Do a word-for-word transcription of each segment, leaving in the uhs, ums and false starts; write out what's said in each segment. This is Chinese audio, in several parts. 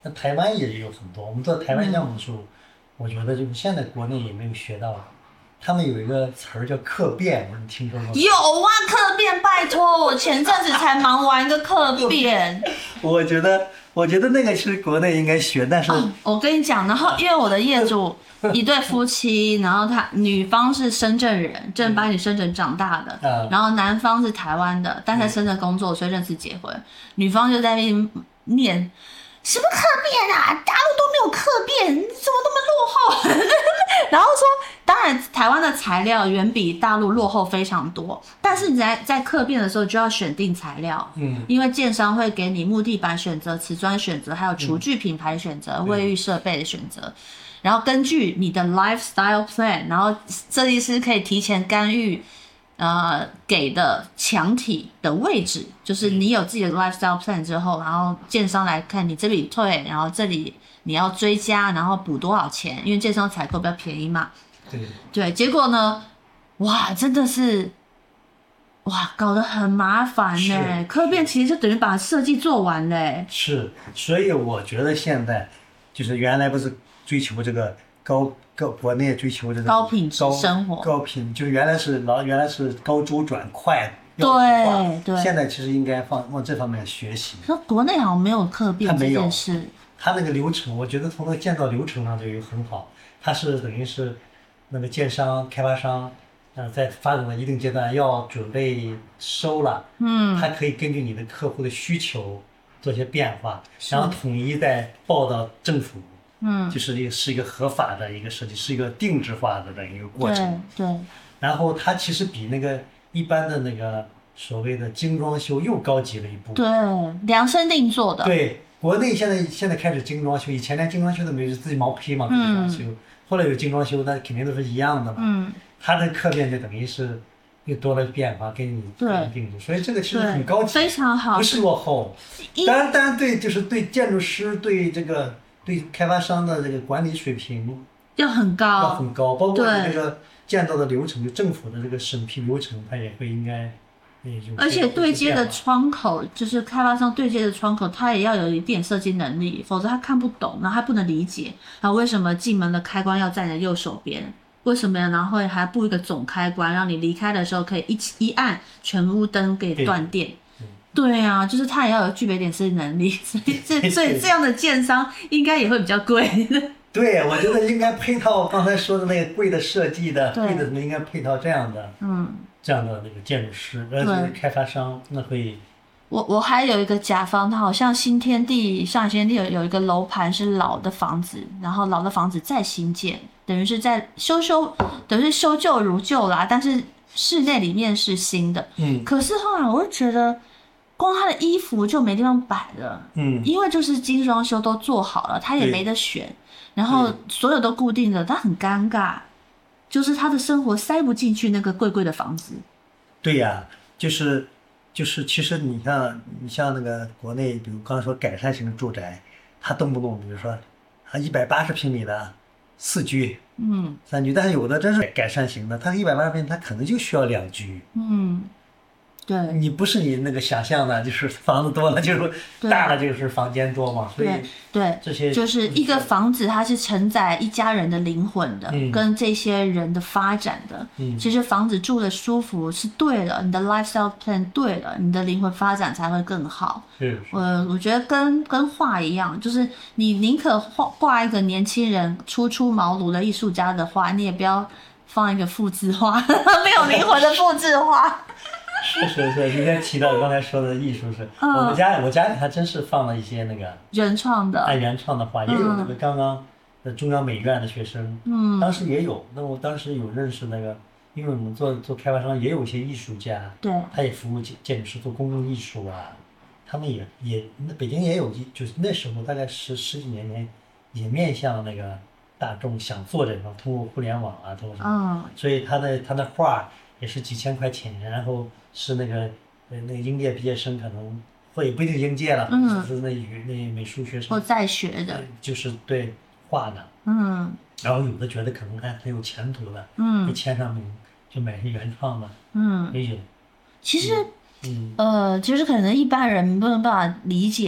那台湾也有很多，我们做台湾项目的时候，嗯、我觉得就是现在国内也没有学到。他们有一个词儿叫客变，我你听说过吗？ 有啊，客变，拜托，我前阵子才忙完一个客变。 我觉得，我觉得那个其实国内应该学，但是、 哦、我跟你讲，然后因为我的业主一对夫妻，然后他女方是深圳人，正八经深圳长大的， 嗯、 然后男方是台湾的，但在深圳工作，所以认识结婚。女方就在那边念。什么客变啊？大陆都没有客变，你怎么那么落后？然后说，当然台湾的材料远比大陆落后非常多，但是你在在客变的时候就要选定材料， 嗯， 因为建商会给你木地板选择、瓷砖选择，还有厨具品牌选择、卫浴设备的选择，然后根据你的 lifestyle plan， 然后设计师可以提前干预。呃，给的墙体的位置，就是你有自己的 lifestyle plan 之后，然后建商来看你这里退，然后这里你要追加，然后补多少钱，因为建商采购比较便宜嘛。 对对，结果呢，哇，真的是，哇，搞得很麻烦呢。客变其实就等于把设计做完嘞。 是，所以我觉得现在就是原来不是追求这个高。高国内追求这个高品质生活， 高品就是原来是老原来是高周转快， 对对， 现在其实应该放往这方面学习。 说国内好像没有客变这件事， 他那个流程，我觉得从那个建造流程上就有很好，他是等于是那个建商开发商，呃，在发展到一定阶段要准备收了， 嗯， 他可以根据你的客户的需求做些变化，然后统一再报到政府。 嗯， 就是一个是一个合法的一个设计，是一个定制化的这样一个过程。 对对。 然后它其实比那个一般的那个所谓的精装修又高级了一步。 对，量身定做的。 对，国内现在现在开始精装修，以前连精装修都没有，自己毛坯嘛，自己装修。嗯、后来有精装修，那肯定都是一样的嘛。 嗯。 它的客变就等于是又多了变化，给你定制，所以这个其实很高级， 非常好， 不是落后。当然，当然对，就是对建筑师对这个。对开发商的这个管理水平要很高， 要很高，包括这个建造的流程，就政府的这个审批流程，它也会应该， 而且对接的窗口，就是开发商对接的窗口，他也要有一点设计能力，否则他看不懂，然后他不能理解，啊，为什么进门的开关要在你的右手边？为什么呀？然后还布一个总开关，让你离开的时候可以一一按，全屋灯给断电。对啊，就是他也要有具备点设计能力，所以这所以这样的建商应该也会比较贵。 对，我觉得应该配套刚才说的那个贵的设计的，贵的什么应该配套这样的， 嗯， 这样的那个建筑师，而且开发商那会。 我我还有一个甲方，他好像新天地、上海新天地有有一个楼盘是老的房子，然后老的房子再新建，等于是在修修，等于是修旧如旧啦，但是室内里面是新的。 嗯， 可是后来我就觉得。光他的衣服就没地方摆了， 嗯， 因为就是精装修都做好了，他也没得选，然后所有都固定的，他很尴尬，就是他的生活塞不进去那个贵贵的房子。 对呀、啊，就是就是，其实你像你像那个国内，比如刚才说改善型的住宅，他动不动比如说他一百八十平米的四居， 嗯， 三居，但是有的真是改善型的，他一百八十平米他可能就需要两居， 嗯。对， 你不是你那个想象的，就是房子多了就是大了就是房间多嘛，所以对这些就是一个房子，它是承载一家人的灵魂的， 嗯、 跟这些人的发展的。 嗯， 其实房子住的舒服是对了，你的 lifestyle plan 对了，你的灵魂发展才会更好。 是， 我我觉得跟跟画一样，就是你宁可画挂一个年轻人初出茅庐的艺术家的画，你也不要放一个复制画，没有灵魂的复制画。 是是是，今天提到刚才说的艺术是， 嗯、 我们家我家里还真是放了一些那个原创的， 按原创的画，也有那个刚刚的中央美院的学生， 嗯， 当时也有，那我当时有认识那个，因为我们做做开发商也有一些艺术家， 对， 他也服务建建筑师做公共艺术啊，他们也也那北京也有，就是那时候大概十十几年前，也面向那个大众想做这个，通过互联网啊，通过什么， 嗯， 所以他的他的画也是几千块钱，然后。是那个呃那个应届毕业生可能或也不一定应届了， 嗯， 就是那语那美术学生或在学的， 就是对画的， 嗯， 然后有的觉得可能还很有前途的， 嗯， 一签上名就买些原创的， 嗯， 也有。 其实， 嗯， 呃，其实可能一般人没有办法理解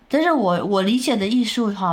但是我我理解的艺术哈，